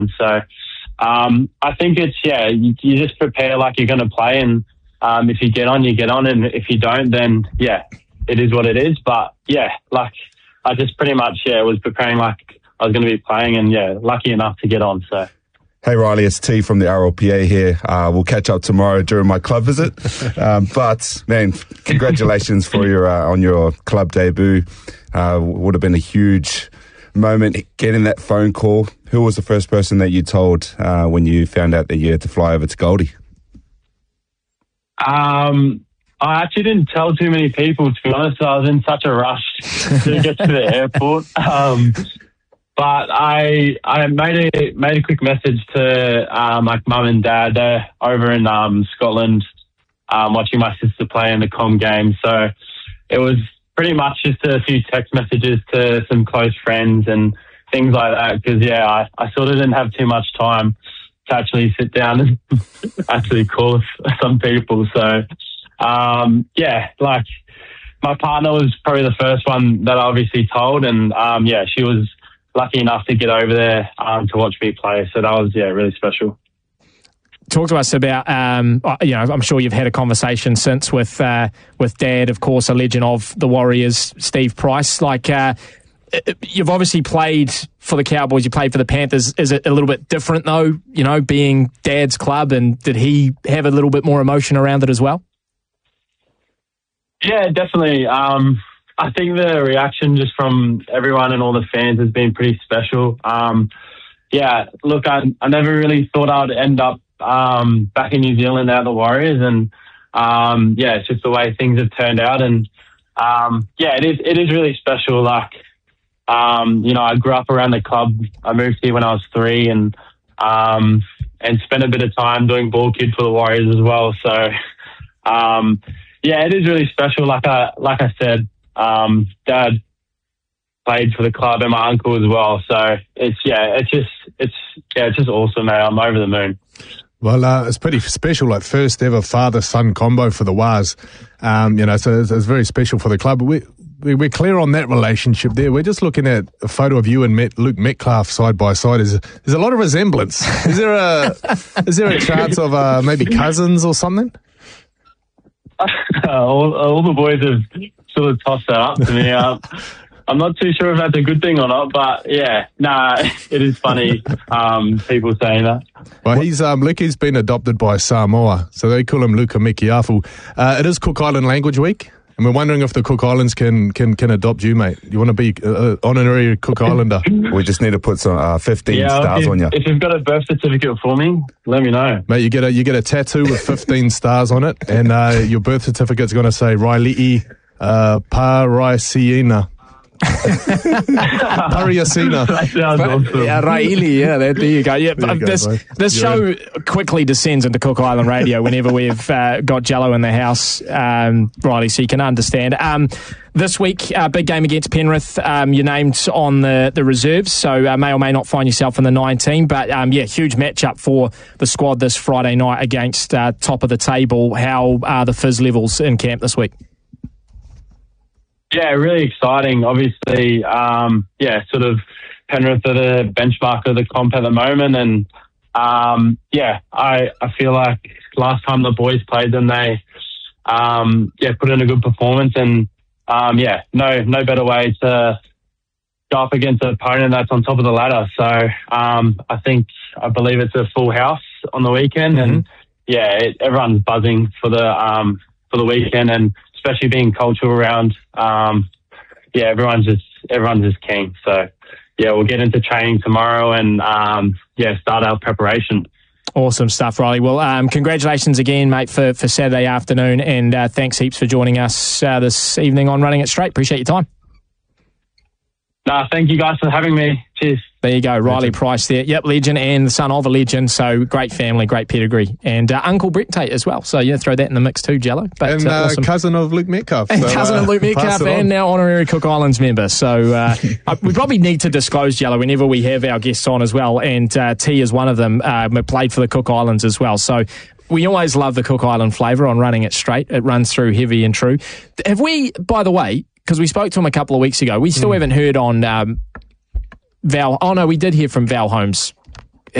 So I think it's, you just prepare like you're going to play, and if you get on, you get on, and if you don't, then, it is what it is. But, like I just pretty much, was preparing like I was going to be playing, and, lucky enough to get on, so. Hey Riley, it's T from the RLPA here. We'll catch up tomorrow during my club visit. But man, congratulations for your on your club debut. Would have been a huge moment getting that phone call. Who was the first person that you told when you found out that you had to fly over to Goldie? I actually didn't tell too many people, to be honest. I was in such a rush to get to the airport. But I made a quick message to my mum and dad. They're over in Scotland watching my sister play in the Com game. So it was pretty much just a few text messages to some close friends and things like that. Because, I sort of didn't have too much time to actually sit down and actually call some people. So, like my partner was probably the first one that I obviously told. And, she was lucky enough to get over there to watch me play. So that was, really special. Talk to us about, I'm sure you've had a conversation since with Dad, of course, a legend of the Warriors, Steve Price. Like, you've obviously played for the Cowboys, you played for the Panthers. Is it a little bit different, though, being Dad's club? And did he have a little bit more emotion around it as well? Yeah, definitely. I think the reaction just from everyone and all the fans has been pretty special. Look, I never really thought I'd end up back in New Zealand at the Warriors, and it's just the way things have turned out. And it is really special. Like, I grew up around the club. I moved here when I was 3, and spent a bit of time doing ball kid for the Warriors as well. So it is really special. Like I said. Dad played for the club and my uncle as well. So it's just awesome, mate. I'm over the moon. Well, it's pretty special, like first ever father-son combo for the Wars. So it's very special for the club. We're clear on that relationship there. We're just looking at a photo of you and Luke Metcalf side by side. There's a lot of resemblance. Is there a chance of maybe cousins or something? All the boys have sort of tossed that up to me. I'm not too sure if that's a good thing or not, but it is funny, people saying that. Well, Luki's been adopted by Samoa, so they call him Luka Mekiafu. It is Cook Island Language Week, and we're wondering if the Cook Islands can adopt you, mate. You want to be honorary Cook Islander? We just need to put some 15 stars on you. If you've got a birth certificate for me, let me know. Mate, you get a tattoo with 15 stars on it, and your birth certificate's going to say Riley Paraisiena. Pariasina. That sounds awesome. There you go. Yeah, this show quickly descends into Cook Island radio whenever we've got Jello in the house, Riley, so you can understand. This week, big game against Penrith. You're named on the reserves, so may or may not find yourself in the 19. But huge matchup for the squad this Friday night against top of the table. How are the fizz levels in camp this week? Yeah, really exciting. Obviously, sort of Penrith are the benchmark of the comp at the moment. And, I feel like last time the boys played them, they, put in a good performance. And, no better way to go up against an opponent that's on top of the ladder. So, I believe it's a full house on the weekend. Mm-hmm. And, everyone's buzzing for the weekend, and especially being cultural around, everyone's just keen. So, we'll get into training tomorrow and, start our preparation. Awesome stuff, Riley. Well, congratulations again, mate, for Saturday afternoon, and thanks heaps for joining us this evening on Running It Straight. Appreciate your time. Thank you guys for having me. Cheers. There you go, Riley Price there. Yep, legend and the son of a legend. So great family, great pedigree. And Uncle Brett Tate as well. So throw that in the mix too, Jello. But, and awesome. Cousin of Luke Metcalf. And cousin of Luke Metcalf, and now honorary Cook Islands member. So we probably need to disclose, Jello, whenever we have our guests on as well. And T is one of them, played for the Cook Islands as well. So we always love the Cook Island flavour on Running It Straight. It runs through heavy and true. Have we, by the way, because we spoke to him a couple of weeks ago, we still haven't heard on... Val. Oh no, we did hear from Val Holmes